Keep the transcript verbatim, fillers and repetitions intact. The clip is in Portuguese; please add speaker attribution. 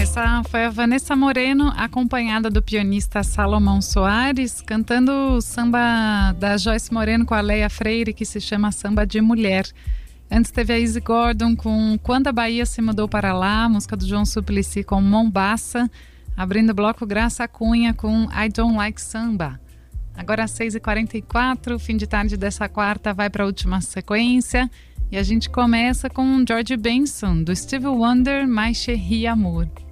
Speaker 1: Essa foi a Vanessa Moreno, acompanhada do pianista Salomão Soares, cantando o samba da Joyce Moreno com a Leia Freire, que se chama Samba de Mulher. Antes teve a Izzy Gordon com Quando a Bahia se Mudou para Lá, música do João Suplicy com Mombaça. Abrindo o bloco, Graça Cunha com I Don't Like Samba. Agora às seis e quarenta e quatro, fim de tarde dessa quarta, vai para a última sequência. E a gente começa com George Benson, do Stevie Wonder, Mais Chérie Amour.